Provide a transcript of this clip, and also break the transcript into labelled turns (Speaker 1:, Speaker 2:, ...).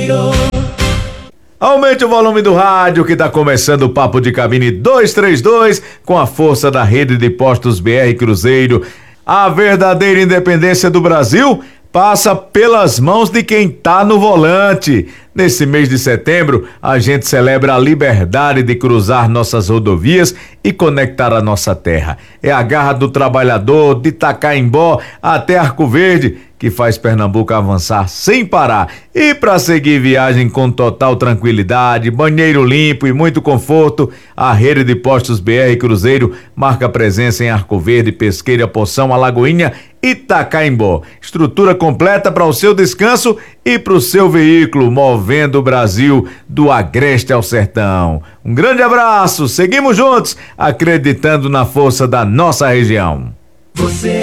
Speaker 1: Cruzeiro.
Speaker 2: Aumente o volume do rádio que está começando o Papo de Cabine 232 com a força da rede de postos BR Cruzeiro. A verdadeira independência do Brasil passa pelas mãos de quem tá no volante. Nesse mês de setembro, a gente celebra a liberdade de cruzar nossas rodovias e conectar a nossa terra. É a garra do trabalhador de Itacaimbó até Arco Verde que faz Pernambuco avançar sem parar. E para seguir viagem com total tranquilidade, banheiro limpo e muito conforto, a rede de postos BR Cruzeiro marca presença em Arco Verde, Pesqueira, Poção, Alagoinha e Itacaimbó. Estrutura completa para o seu descanso e para o seu veículo, movendo o Brasil do agreste ao sertão. Um grande abraço, seguimos juntos, acreditando na força da nossa região.
Speaker 1: Você